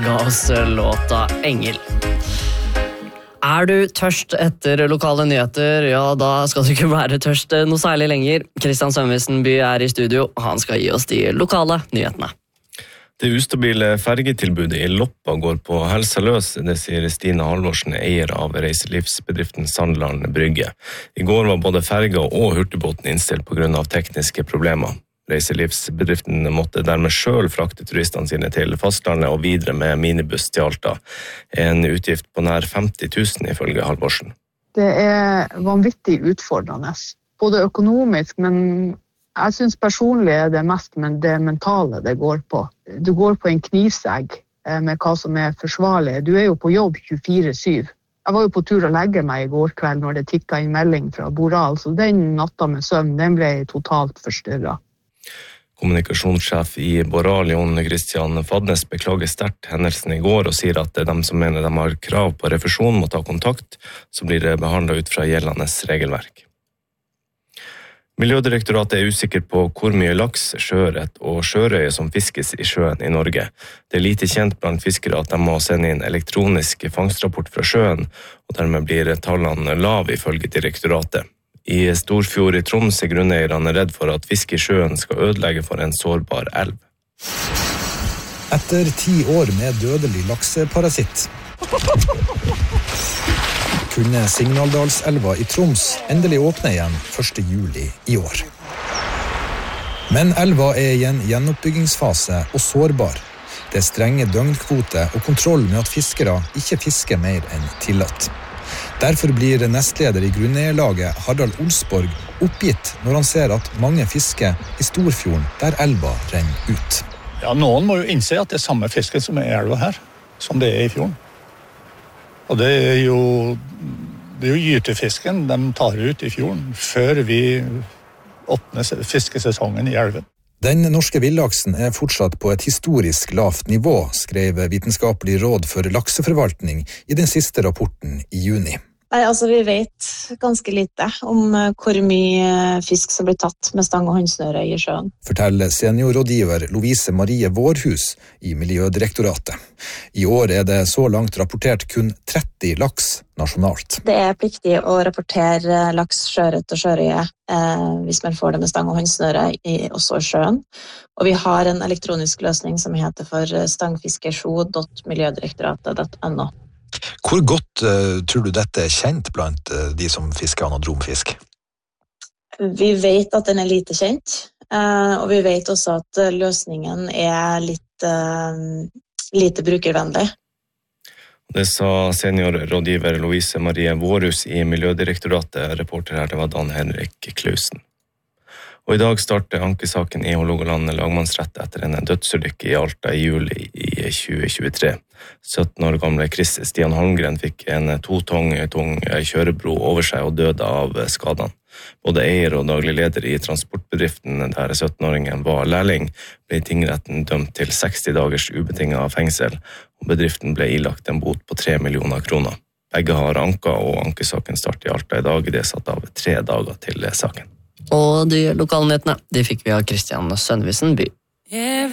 ga oss låta Engel. Du tørst etter lokale nyheter? Ja, da skal du ikke være tørst noe særlig lenger. Kristian Sønnesenby I studio, og han skal gi oss de lokale nyhetene. Det ustabile fergetilbudet I Loppa går på helsa løs, det sier Stine Halvorsen, eier av reiselivsbedriften Sandland Brygge. I går var både ferga og hurtigbåten innstilt på grunn av tekniske problemer. Reiselivsbedriften måtte dermed selv frakte turistene sine til fastlandet og videre med minibuss til Alta. En utgift på nær 50 000 ifølge Halvorsen. Det vanvittig utfordrende, både økonomisk, men jeg synes personlig det mest men det mentale det går på. Du går på en knivsegg med hva som forsvarlig. Du jo på jobb 24/7. Jeg var jo på tur å legge meg I går kveld når det tikket inn melding fra Boral, så den natta med søvn, den ble totalt forstyrret. Kommunikasjonssjef I Boral, Jon Christian Fadnes, beklager sterkt hendelsen I går og sier at de som mener de har krav på refusjon må ta kontakt, så blir det behandlet ut fra gjeldende regelverk. Miljødirektoratet usikker på hvor mye laks, sjøørret og sjørøye som fiskes I sjøen I Norge. Det lite kjent blant fiskere at de må sende inn elektronisk fangstrapport fra sjøen, og dermed blir tallene lav ifølge direktoratet. I Storfjord I Troms grunneierne redd for at fisk I sjøen skal ødelegge for en sårbar elv. Etter 10 år med dødelig lakseparasitt kunne Signaldalselva I Troms endelig åpne igjen 1. juli I år. Men elva I en gjenoppbyggingsfase og sårbar. Det strenge døgnkvote og kontroll med at fiskere ikke fisker mer enn tillatt. Derfor blir nestleder I grunneierlaget Harald Olsborg oppgitt når han ser at mange fisker I Storfjorden der elva renner ut. Ja, noen må jo innse at det samme fisken som I elva her, som det I fjorden. Og det jo gytefisken de tar ut I fjorden før vi åpner fiskesesongen I elven. Den norske villaksen fortsatt på et historisk lavt nivå, skrev Vitenskapelig råd for lakseforvaltning I den siste rapporten I juni. Nei, altså vi vet ganske lite om hvor mye fisk som blir tatt med stang og håndsnøre I sjøen. Forteller seniorrådgiver Lovise Marie Vårhus I Miljødirektoratet. I år det så langt rapportert kun 30 laks nasjonalt. Det pliktig å rapportere laks, sjøørret og sjørøye hvis man får det med stang og håndsnøre også I sjøen. Og vi har en elektronisk løsning som heter for stangfiskesjo.miljødirektoratet.no. Hvor godt tror du dette kjent blant de som fisker anadromfisk? Vi vet at den lite kjent, og vi vet også at løsningen lite brukervennlig. Det sa seniorrådgiver Lovise Marie Vårhus I Miljødirektoratet. Reporter her, det var Dan Henrik Klausen. Og I dag starter ankesaken I Hålogaland lagmannsrett etter en dødsulykke I Alta I juli I 2023. 17 år gamle Chris Stian Holmgren fikk en 2 tung kjørebro over seg og døde av skadene. Både eier og daglig leder I transportbedriften der 17-åringen var lærling, ble I tingretten dømt til 60 dagers ubetinget fengsel, og bedriften ble ilagt en bot på 3 millioner kroner. Begge har anka, og ankesaken starter I Alta I dag. Det satt av 3 dager til saken. Og de lokale nyhetene, de fikk vi av Kristian Sønnesenby.